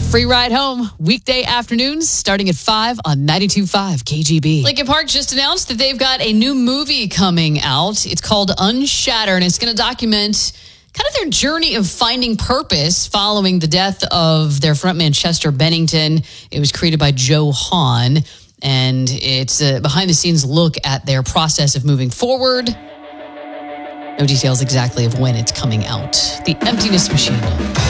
Free ride home, weekday afternoons, starting at 5 on 92.5 KGB. Linkin Park just announced that they've got a new movie coming out. It's called Unshattered, and it's going to document kind of their journey of finding purpose following the death of their frontman, Chester Bennington. It was created by Joe Hahn, and it's a behind-the-scenes look at their process of moving forward. No details exactly of when it's coming out. The Emptiness Machine.